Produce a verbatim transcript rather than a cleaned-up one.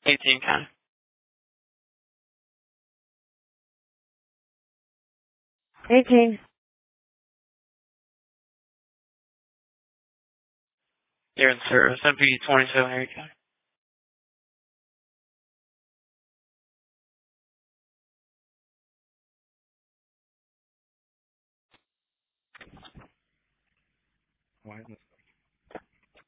eighteen County. eighteen. You're in service. M P twenty-seven, Erie County. Why is this